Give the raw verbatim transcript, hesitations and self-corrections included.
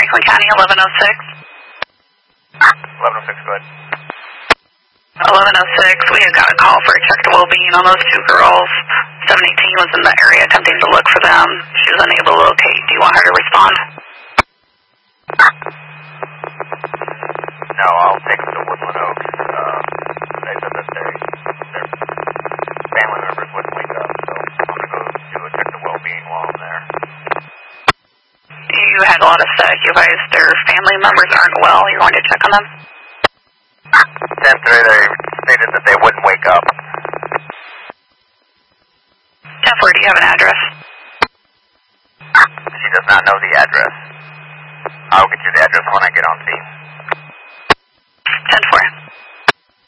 Franklin County, eleven oh six. eleven oh six, go ahead. eleven oh six, we had got a call for a check to well-being on those two girls. seven eighteen was in the area attempting to look for them. She was unable to locate. Do you want her to respond? No, I'll take them to Woodland Oaks. Uh, they said that their, their family members wouldn't wake up, so I'm going to go do a check to well-being while I'm there. You had a lot of stuff. You guys, their family members aren't well. You're going to check on them? ten three, they stated that they wouldn't wake up. ten four, do you have an address? She does not know the address. I'll get you the address when I get on scene. ten four.